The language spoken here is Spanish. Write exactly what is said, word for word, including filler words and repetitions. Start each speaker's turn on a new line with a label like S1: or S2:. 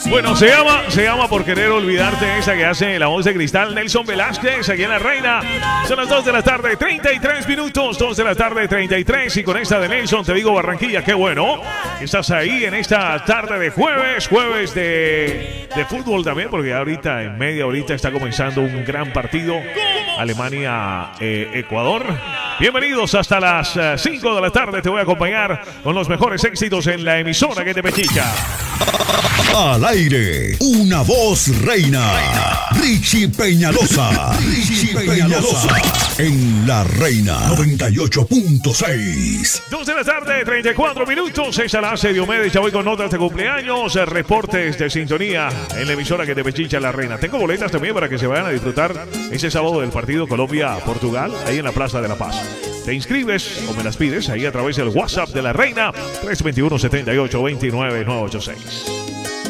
S1: Bueno, se llama, se llama Por Querer Olvidarte, esa que hace la voz de cristal Nelson Velázquez, aquí en La Reina. Son las dos de la tarde, treinta y tres minutos, dos de la tarde, treinta y tres. Y con esta de Nelson te digo, Barranquilla, qué bueno. Estás ahí en esta tarde de jueves, jueves de, de fútbol también, porque ahorita, en media horita, está comenzando un gran partido. Alemania-Ecuador. Bienvenidos hasta las cinco de la tarde. Te voy a acompañar con los mejores éxitos en la emisora que te pechicha.
S2: Al aire, una voz reina. Richie Peñalosa. Richie Peñalosa. En La Reina noventa y ocho punto seis.
S1: dos de la tarde, treinta y cuatro minutos. Esa la hace Diomedes. Ya voy con notas de cumpleaños, reportes de sintonía en la emisora que te pechicha La Reina. Tengo boletas también para que se vayan a disfrutar ese sábado del partido Colombia-Portugal, ahí en la Plaza de la Paz. Te inscribes o me las pides ahí a través del WhatsApp de La Reina, tres dos uno, siete ocho, dos nueve nueve ocho seis.